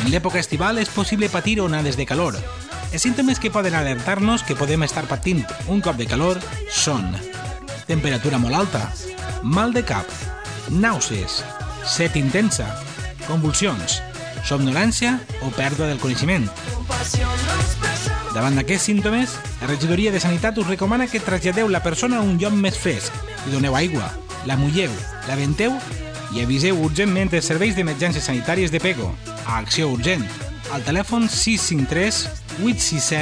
En l'època estival és possible patir onades de calor. Els símptomes que poden alertar-nos que podem estar patint un cop de calor són temperatura molt alta, mal de cap, nàusees, set intensa, convulsions, somnolència o pèrdua del coneixement. Davant d'aquests símptomes, la regidoria de Sanitat us recomana que traslladeu la persona a un lloc més fresc, li doneu aigua, la mulleu, la venteu i aviseu urgentment els serveis d'emergències sanitàries de Pego, a Acció Urgent, al telèfon 653 867